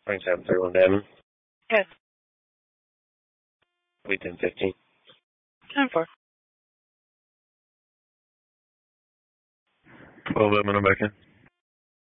2731 Devon. Good. Wait 1015. 10-4. 12 I'm back in.